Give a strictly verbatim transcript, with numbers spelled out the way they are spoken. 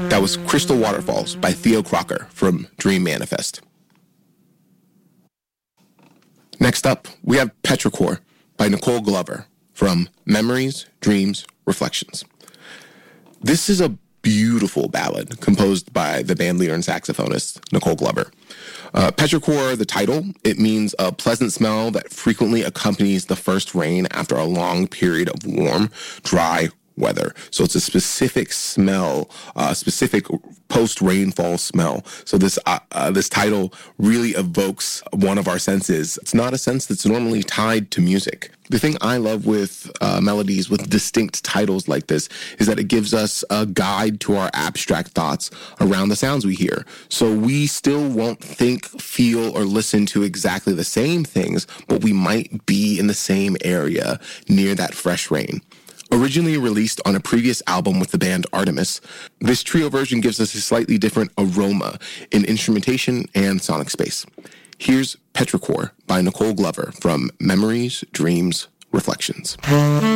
That was Crystal Waterfalls by Theo Crocker from Dream Manifest. Next up, we have Petrichor by Nicole Glover from Memories, Dreams, Reflections. This is a beautiful ballad composed by the band leader and saxophonist Nicole Glover. Uh, Petrichor, the title, it means a pleasant smell that frequently accompanies the first rain after a long period of warm, dry weather. So it's a specific smell, a uh, specific post-rainfall smell. So this uh, uh, this title really evokes one of our senses. It's not a sense that's normally tied to music. The thing I love with uh, melodies with distinct titles like this is that it gives us a guide to our abstract thoughts around the sounds we hear. So we still won't think, feel, or listen to exactly the same things, but we might be in the same area near that fresh rain. Originally released on a previous album with the band Artemis, this trio version gives us a slightly different aroma in instrumentation and sonic space. Here's Petrichor by Nicole Glover from Memories, Dreams, Reflections.